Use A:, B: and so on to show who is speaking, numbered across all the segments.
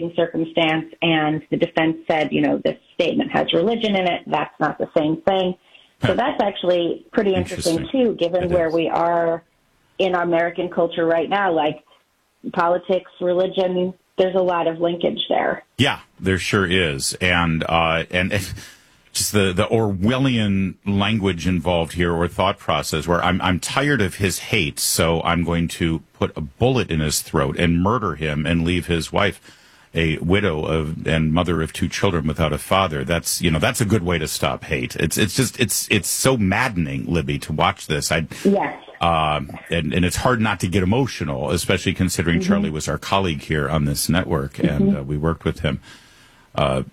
A: aggravating circumstance, and the defense said, this statement has religion in it. That's not the same thing. So that's actually pretty interesting too, given where we are in American culture right now, like politics, religion, there's a lot of linkage there.
B: Yeah, there sure is. And just the Orwellian language involved here, or thought process, where I'm tired of his hate, so I'm going to put a bullet in his throat and murder him and leave his wife a widow and mother of 2 children without a father. That's a good way to stop hate. It's so maddening, Libby, to watch this.
A: Yes.
B: And it's hard not to get emotional, especially considering Charlie was our colleague here on this network, and we worked with him. I'm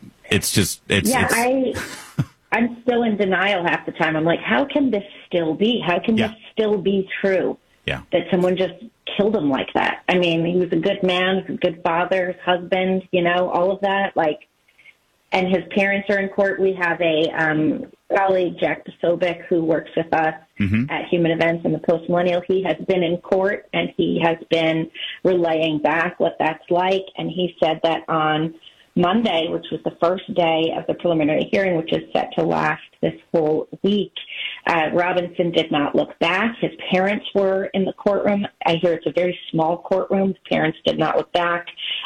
B: still in denial half the time. I'm like, how can this still be? How can this still be true? Yeah. That someone just killed him like that. I mean, he was a good man, a good father, husband, all of that. And his parents are in court. We have a colleague, Jack Posobiec, who works with us at Human Events in the Post Millennial. He has been in court, and he has been relaying back what that's like. And he said that on Monday, which was the first day of the preliminary hearing, which is set to last this whole week, Robinson did not look back. His parents were in the courtroom. I hear it's a very small courtroom. His parents did not look back.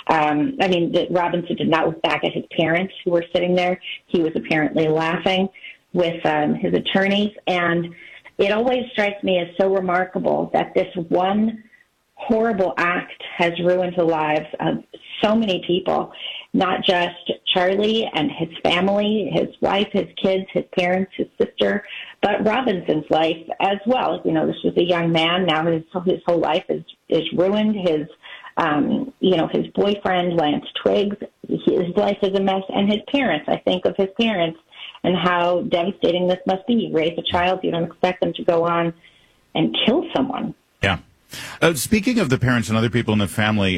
B: Robinson did not look back at his parents who were sitting there. He was apparently laughing with his attorneys. And it always strikes me as so remarkable that this one horrible act has ruined the lives of so many people, not just Charlie and his family, his wife, his kids, his parents, his sister, but Robinson's life as well. This was a young man. Now his whole life is ruined. His boyfriend, Lance Twiggs, his life is a mess. And his parents, I think of his parents and how devastating this must be. You raise a child, you don't expect them to go on and kill someone. Yeah. Speaking of the parents and other people in the family,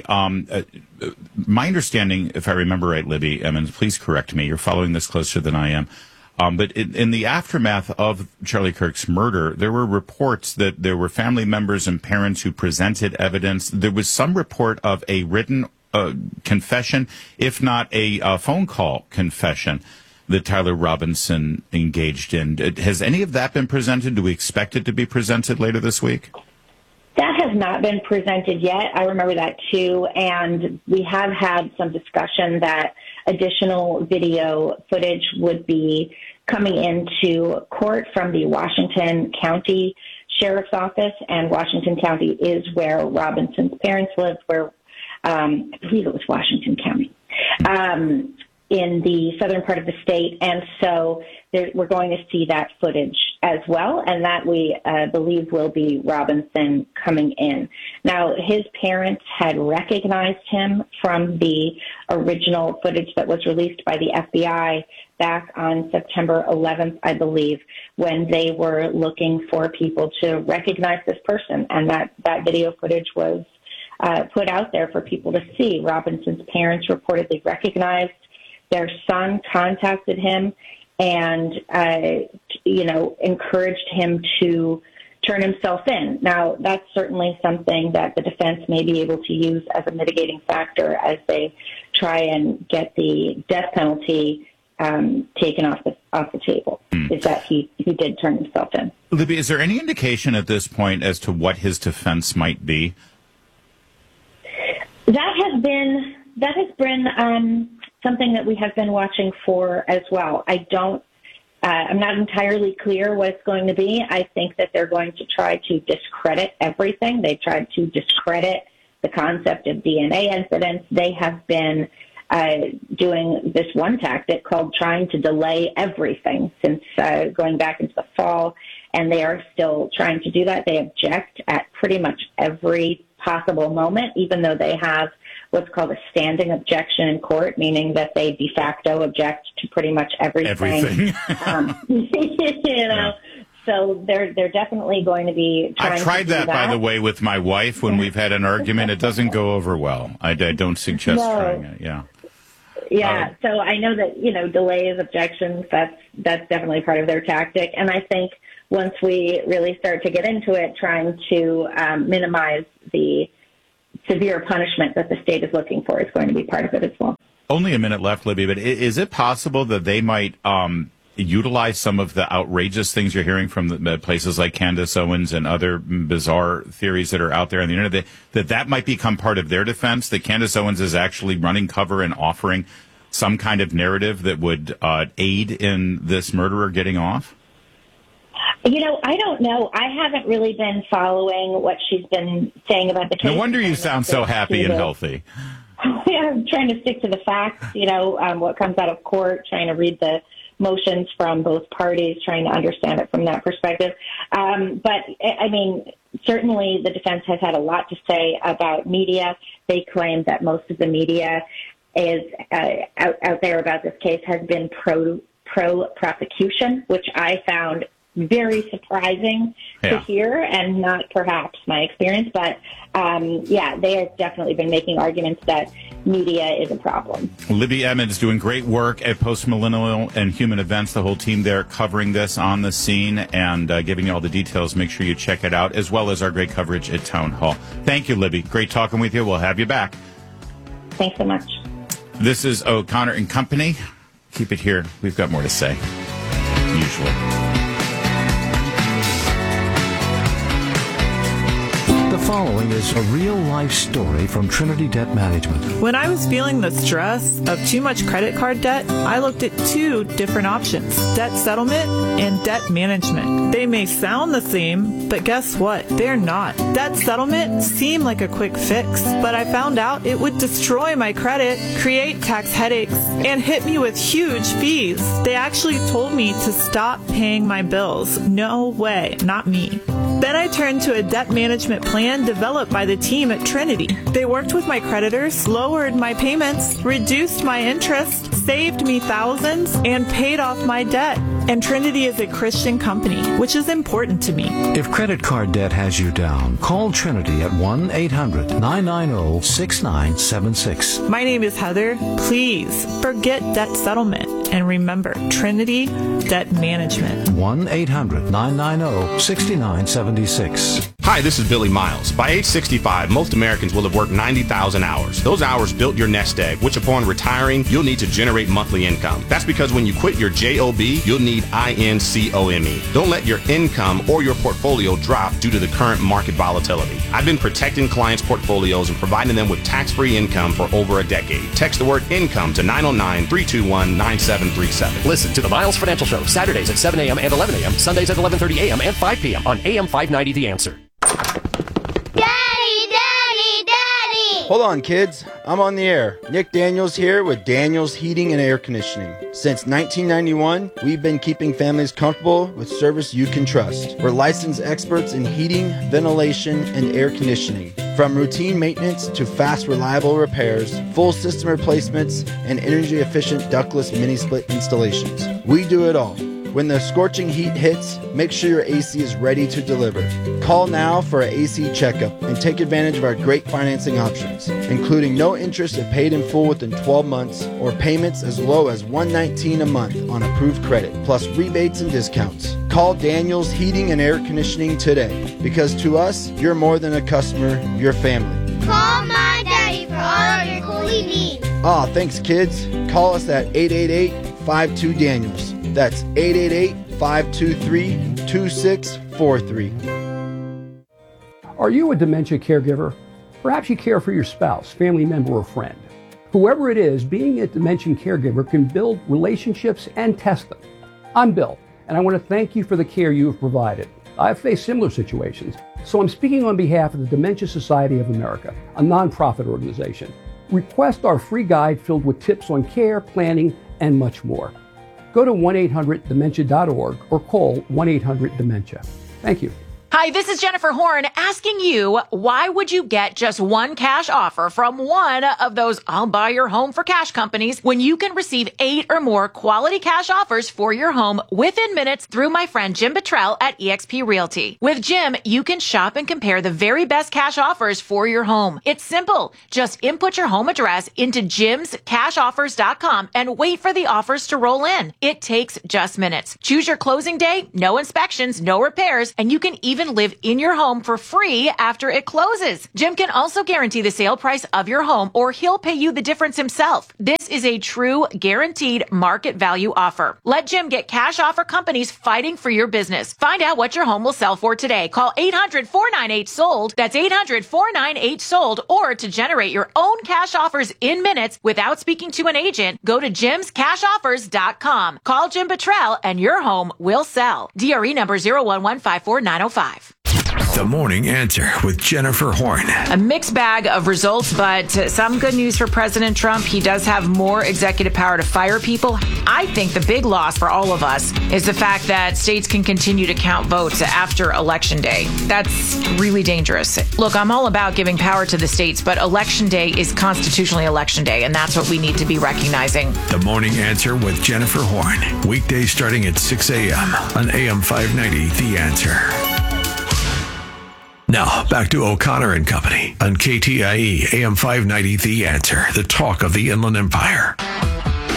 B: my understanding, if I remember right, Libby, and please correct me, you're following this closer than I am, but in the aftermath of Charlie Kirk's murder, there were reports that there were family members and parents who presented evidence. There was some report of a written confession, if not a phone call confession, that Tyler Robinson engaged in. Has any of that been presented? Do we expect it to be presented later this week?
A: That has not been presented yet. I remember that too. And we have had some discussion that additional video footage would be coming into court from the Washington County Sheriff's Office. And Washington County is where Robinson's parents lived, I believe it was Washington County, in the southern part of the state. And so we're going to see that footage as well, and that we believe will be Robinson coming in. Now, his parents had recognized him from the original footage that was released by the FBI back on September 11th, I believe, when they were looking for people to recognize this person, and that video footage was put out there for people to see. Robinson's parents reportedly recognized their son, contacted him, and, encouraged him to turn himself in. Now, that's certainly something that the defense may be able to use as a mitigating factor as they try and get the death penalty taken off the table, is that he did turn himself in.
B: Libby, is there any indication at this point as to what his defense might be?
A: That has been something that we have been watching for as well. I'm not entirely clear what it's going to be. I think that they're going to try to discredit everything. They tried to discredit the concept of DNA incidents. They have been doing this one tactic called trying to delay everything since going back into the fall, and they are still trying to do that. They object at pretty much every possible moment, even though they have what's called a standing objection in court, meaning that they de facto object to pretty much everything. So they're definitely going to be trying
B: I've tried
A: to do
B: that, by the way, with my wife when we've had an argument. It doesn't go over well. I don't suggest trying it. Yeah.
A: So I know that, delays, objections, that's definitely part of their tactic. And I think once we really start to get into it, trying to minimize the severe punishment that the state is looking for is going to be part of it as well.
C: Only a minute left, Libby, but is it possible that they might utilize some of the outrageous things you're hearing from the places like Candace Owens and other bizarre theories that are out there on the internet, that might become part of their defense, that Candace Owens is actually running cover and offering some kind of narrative that would aid in this murderer getting off?
A: I don't know. I haven't really been following what she's been saying about the case.
C: No wonder you sound so happy and healthy.
A: Yeah, I'm trying to stick to the facts, what comes out of court, trying to read the motions from both parties, trying to understand it from that perspective. But, I mean, certainly the defense has had a lot to say about media. They claim that most of the media is out there about this case has been pro-prosecution, which I found very surprising to hear, and not perhaps my experience. But, they have definitely been making arguments that media is a problem.
C: Libby Emmons doing great work at Postmillennial and Human Events, the whole team there covering this on the scene and giving you all the details. Make sure you check it out, as well as our great coverage at Town Hall. Thank you, Libby. Great talking with you. We'll have you back.
A: Thanks so much.
C: This is O'Connor and Company. Keep it here. We've got more to say, usually.
D: The following is a real-life story from Trinity Debt Management.
E: When I was feeling the stress of too much credit card debt, I looked at two different options: debt settlement and debt management. They may sound the same, but guess what? They're not. Debt settlement seemed like a quick fix, but I found out it would destroy my credit, create tax headaches, and hit me with huge fees. They actually told me to stop paying my bills. No way, not me. Then I turned to a debt management plan developed by the team at Trinity. They worked with my creditors, lowered my payments, reduced my interest, saved me thousands, and paid off my debt. And Trinity is a Christian company, which is important to me.
D: If credit card debt has you down, call Trinity at 1-800-990-6976.
E: My name is Heather. Please forget debt settlement and remember Trinity Debt Management.
D: 1-800-990-6976.
F: Hi, this is Billy Miles. By age 65, most Americans will have worked 90,000 hours. Those hours built your nest egg, which upon retiring, you'll need to generate monthly income. That's because when you quit your JOB, you'll need INCOME. Don't let your income or your portfolio drop due to the current market volatility. I've been protecting clients' portfolios and providing them with tax-free income for over a decade. Text the word income to 909-321-9737.
G: Listen to the Miles Financial Show, Saturdays at 7 a.m. and 11 a.m., Sundays at 11:30 a.m. and 5 p.m. on AM 590 The Answer.
H: Hold on, kids. I'm on the air. Nick Daniels here with Daniels Heating and Air Conditioning. Since 1991, we've been keeping families comfortable with service you can trust. We're licensed experts in heating, ventilation, and air conditioning. From routine maintenance to fast, reliable repairs, full system replacements, and energy-efficient ductless mini-split installations. We do it all. When the scorching heat hits, make sure your AC is ready to deliver. Call now for an AC checkup and take advantage of our great financing options, including no interest if paid in full within 12 months or payments as low as $119 a month on approved credit, plus rebates and discounts. Call Daniels Heating and Air Conditioning today, because to us, you're more than a customer, you're family.
I: Call my daddy for all of your cooling needs.
H: Thanks, kids. Call us at 888-52-DANIELS. That's 888-523-2643.
J: Are you a dementia caregiver? Perhaps you care for your spouse, family member, or friend. Whoever it is, being a dementia caregiver can build relationships and test them. I'm Bill, and I want to thank you for the care you have provided. I've faced similar situations, so I'm speaking on behalf of the Dementia Society of America, a nonprofit organization. Request our free guide filled with tips on care, planning, and much more. Go to 1-800-DEMENTIA.org or call 1-800-DEMENTIA. Thank you.
K: Hi, this is Jennifer Horn asking you, why would you get just one cash offer from one of those I'll buy your home for cash companies when you can receive 8 or more quality cash offers for your home within minutes through my friend Jim Bottrell at eXp Realty. With Jim, you can shop and compare the very best cash offers for your home. It's simple. Just input your home address into jimscashoffers.com and wait for the offers to roll in. It takes just minutes. Choose your closing day, no inspections, no repairs, and you can even even live in your home for free after it closes. Jim can also guarantee the sale price of your home, or he'll pay you the difference himself. This is a true guaranteed market value offer. Let Jim get cash offer companies fighting for your business. Find out what your home will sell for today. Call 800-498-SOLD. That's 800-498-SOLD. Or to generate your own cash offers in minutes without speaking to an agent, go to jimscashoffers.com. Call Jim Buttrell and your home will sell. DRE number 01154-905.
L: The Morning Answer with Jennifer Horn.
K: A mixed bag of results, but some good news for President Trump. He does have more executive power to fire people. I think the big loss for all of us is the fact that states can continue to count votes after Election Day. That's really dangerous. Look, I'm all about giving power to the states, but Election Day is constitutionally Election Day, and that's what we need to be recognizing.
L: The Morning Answer with Jennifer Horn. Weekdays starting at 6 a.m. on AM 590, The Answer. Now, back to O'Connor and Company on KTIE AM 590, The Answer, the talk of the Inland Empire.